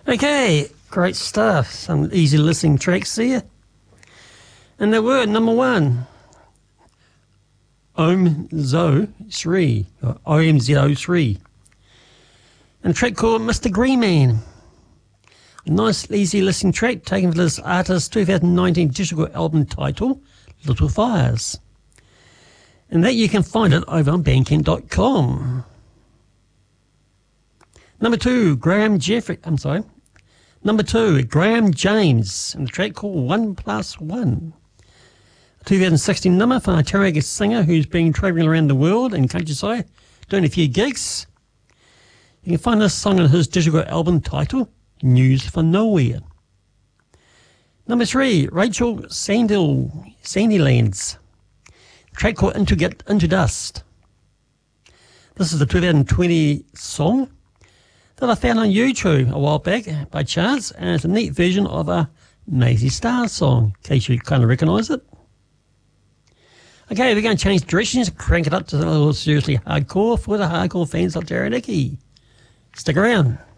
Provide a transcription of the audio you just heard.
Okay, great stuff. Some easy listening tracks there. And they were number one, OMZO3, or OMZO3. And a track called Mr. Green Man. A nice, easy listening track taken from this artist's 2019 digital album title, Little Fires. And that you can find it over on bandcamp.com. Number two, Graham James, and the track called 1+1. A 2016 number for an Ontario singer who's been travelling around the world and countryside, doing a few gigs. You can find this song on his digital album title, News for Nowhere. Number three, Rachel Sandilands. A track called Into Dust. This is the 2020 song that I found on YouTube a while back by chance, and it's a neat version of a Maisie Star song, in case you kind of recognise it. Okay, we're going to change directions, crank it up to a little seriously hardcore for the hardcore fans of Taranaki. Stick around.